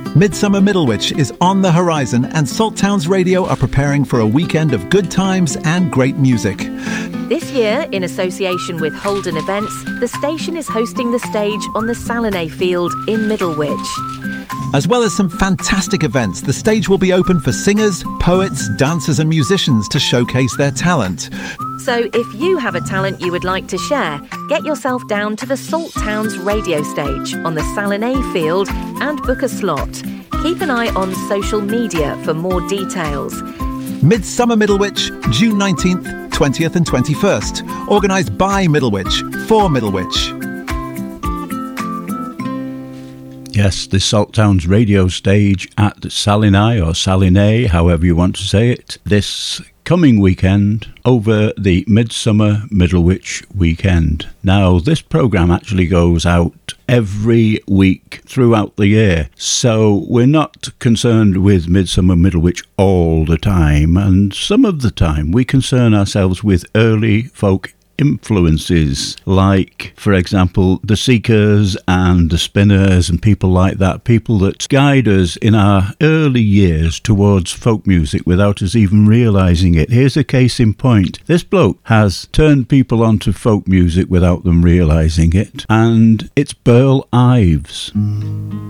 Midsummer Middlewich is on the horizon, and Salt Towns Radio are preparing for a weekend of good times and great music. This year, in association with Holden Events, the station is hosting the stage on the Salinay Field in Middlewich. As well as some fantastic events, the stage will be open for singers, poets, dancers and musicians to showcase their talent. So if you have a talent you would like to share, get yourself down to the Salt Towns radio stage on the Salinay Field and book a slot. Keep an eye on social media for more details. Midsummer Middlewich, June 19th, 20th and 21st. Organised by Middlewich, for Middlewich. Yes, the Salt Towns radio stage at Salinay or Salinay, however you want to say it, this coming weekend over the Midsummer Middlewich weekend. Now, this programme actually goes out every week throughout the year, so we're not concerned with Midsummer Middlewich all the time, and some of the time we concern ourselves with early folk influences, like, for example, the Seekers and the Spinners and people like that, people that guide us in our early years towards folk music without us even realising it. Here's a case in point. This bloke has turned people onto folk music without them realising it, and it's Burl Ives.